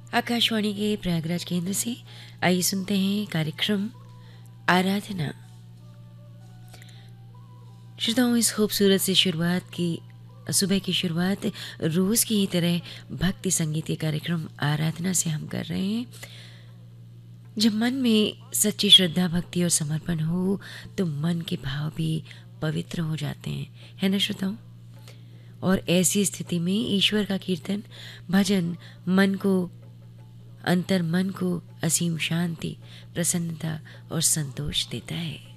आकाशवाणी के प्रयागराज केंद्र से आइए सुनते हैं कार्यक्रम आराधना। श्रोताओं, इस खूबसूरत सी शुरुआत की सुबह की शुरुआत रोज़ की ही तरह भक्ति संगीत के कार्यक्रम आराधना से हम कर रहे हैं। जब मन में सच्ची श्रद्धा, भक्ति और समर्पण हो तो मन के भाव भी पवित्र हो जाते हैं, है ना श्रोताओं? और ऐसी स्थिति में ईश्वर का कीर्तन, भजन अंतर मन को असीम शांति, प्रसन्नता और संतोष देता है।